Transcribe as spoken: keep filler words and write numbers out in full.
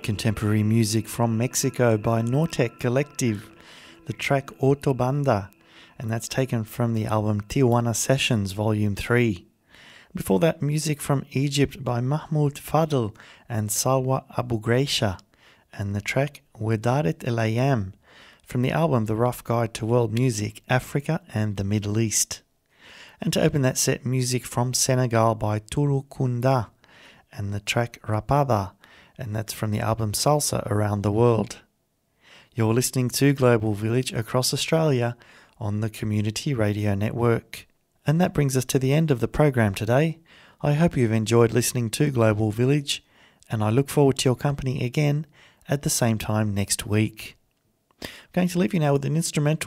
contemporary music from Mexico by Nortec Collective, the track Autobanda, and that's taken from the album Tijuana Sessions Volume three. Before that, music from Egypt by Mahmoud Fadl and Salwa Abu Graisha, and the track Wedaret El Ayam from the album The Rough Guide to World Music, Africa and the Middle East. And to open that set, music from Senegal by Tourou Kunda and the track Rapada, and that's from the album Salsa Around the World. You're listening to Global Village across Australia on the Community Radio Network. And that brings us to the end of the program today. I hope you've enjoyed listening to Global Village, and I look forward to your company again at the same time next week. I'm going to leave you now with an instrumental